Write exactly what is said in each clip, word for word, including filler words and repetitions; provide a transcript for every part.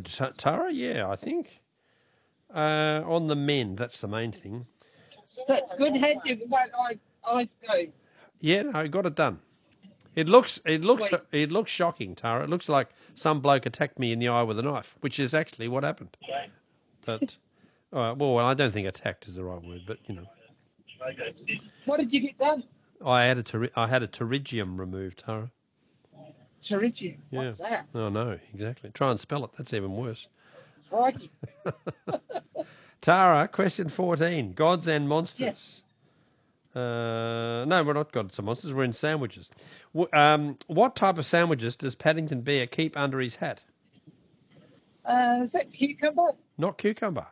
Ta- Tara, yeah, I think. Uh, on the mend, that's the main thing. That's good. How do you, what I, I go? Yeah, no, got it done. It looks, it looks, Wait. it looks shocking, Tara. It looks like some bloke attacked me in the eye with a knife, which is actually what happened. But, uh, well, I don't think attacked is the right word, but you know, What did you get done? I had a ter- I had a pterygium removed, Tara. Pterygium. Yeah. What's that? Oh no, exactly. Try and spell it. That's even worse. Crikey. Tara, question fourteen. Gods and monsters. Yes. Uh, no, we're not gods and monsters. We're in sandwiches. W- um, what type of sandwiches does Paddington Bear keep under his hat? Uh, is that cucumber? Not cucumber.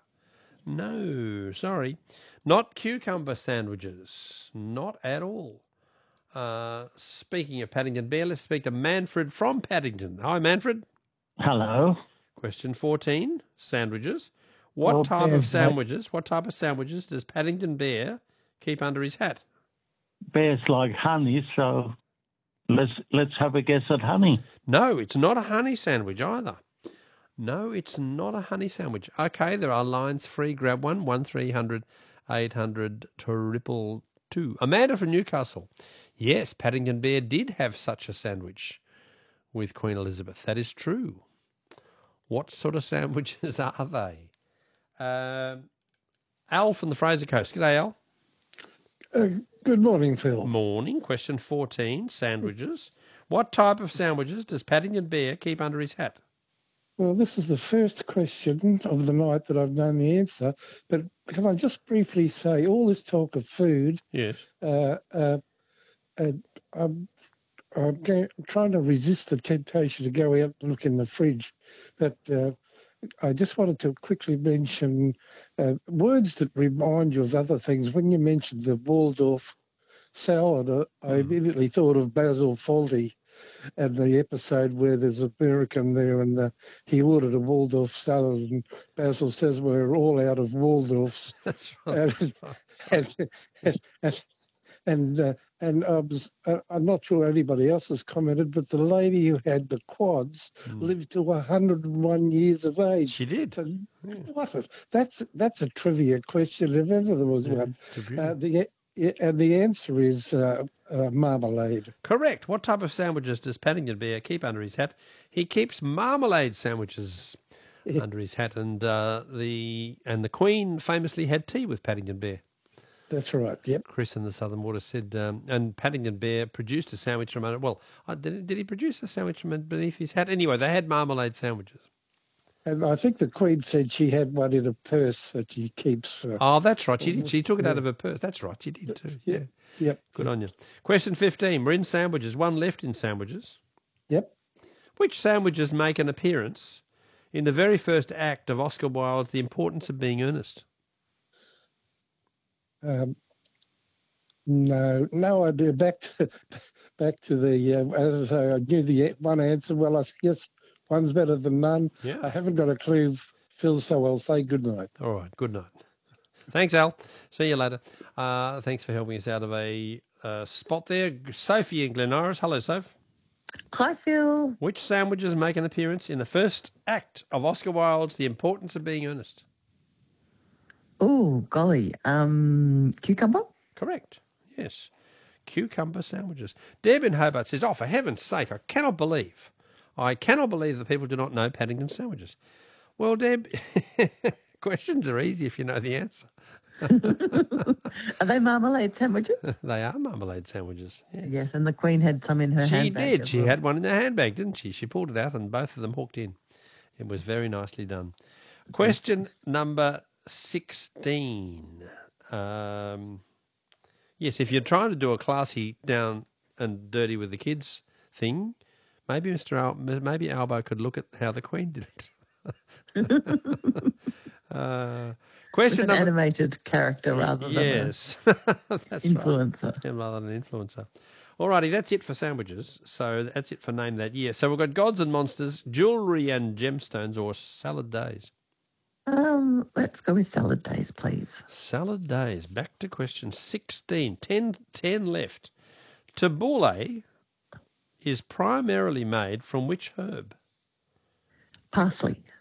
No, sorry. Not cucumber sandwiches. Not at all. Uh, speaking of Paddington Bear, let's speak to Manfred from Paddington. Hi, Manfred. Hello. Question fourteen. Sandwiches. What Well, type of bears like- sandwiches, what type of sandwiches does Paddington Bear keep under his hat? Bears like honey, so let's let's have a guess at honey. No, it's not a honey sandwich either. No, it's not a honey sandwich. Okay, there are lines free. Grab one. One three hundred eight hundred triple two. Amanda from Newcastle. Yes, Paddington Bear did have such a sandwich with Queen Elizabeth. That is true. What sort of sandwiches are they? Um, Al from the Fraser Coast. G'day, Al. Uh, good morning, Phil. Morning. Question fourteen. Sandwiches. What type of sandwiches does Paddington Bear keep under his hat? Well, this is the first question of the night that I've known the answer, but can I just briefly say, all this talk of food, Yes. uh, uh, uh, I'm, I'm, going, I'm trying to resist the temptation to go out and look in the fridge, but uh, I just wanted to quickly mention uh, words that remind you of other things. When you mentioned the Waldorf salad, uh, I immediately thought of Basil Fawlty and the episode where there's an American there and uh, he ordered a Waldorf salad and Basil says we're all out of Waldorfs. That's right. And, That's right. That's right. and, and, and, uh, and I was, uh, I'm not sure anybody else has commented, but the lady who had the quads Mm. lived to one hundred and one years of age. She did. And Yeah. what a, that's, that's a trivia question if ever there was Yeah, one. it's a beauty. Uh, the, yeah, and the answer is uh, uh, marmalade. Correct. What type of sandwiches does Paddington Bear keep under his hat? He keeps marmalade sandwiches Yeah. under his hat, and uh, the and the Queen famously had tea with Paddington Bear. That's right. Yep. Chris in the Southern Water said, um, and Paddington Bear produced a sandwich from under. Well, uh, did did he produce a sandwich from beneath his hat? Anyway, they had marmalade sandwiches. And I think the Queen said she had one in a purse that she keeps for. Oh, that's right. She did. She took it out of her purse. That's right. She did too. Yeah. Yep. Good on you. Question fifteen. We're in sandwiches. One left in sandwiches. Yep. Which sandwiches make an appearance in the very first act of Oscar Wilde's The Importance of Being Earnest? Um, no, no idea. Back to back to the. Uh, as I say, I knew the one answer. Well, I guess one's better than none. Yeah. I haven't got a clue, Phil. So I'll say good night. All right. Good night. Thanks, Al. See you later. Uh, thanks for helping us out of a uh, spot there. Sophie in Glen Iris. Hello, Soph. Hi, Phil. Which sandwiches make an appearance in the first act of Oscar Wilde's The Importance of Being Earnest? Oh, golly. Um, cucumber? Correct. Yes. Cucumber sandwiches. Deb in Hobart says, oh, for heaven's sake, I cannot believe, I cannot believe that people do not know Paddington sandwiches. Well, Deb, questions are easy if you know the answer. Are they marmalade sandwiches? They are marmalade sandwiches. Yes. Yes, and the Queen had some in her She handbag. did. as She well. had one in her handbag, didn't she? She pulled it out and both of them hooked in. It was very nicely done. Question number sixteen. Um, yes, if you're trying to do a classy down and dirty with the kids thing, maybe Mister Al- maybe Albo could look at how the Queen did it. uh, With question an number animated character rather than yes, that's an right. influencer. Yeah, rather than an influencer. Alrighty, that's it for sandwiches. So that's it for Name That Year. So we've got gods and monsters, jewellery and gemstones, or salad days. Um, let's go with salad days, please. Salad days. Back to question sixteen. Ten, ten left. Tabbouleh is primarily made from which herb? Parsley.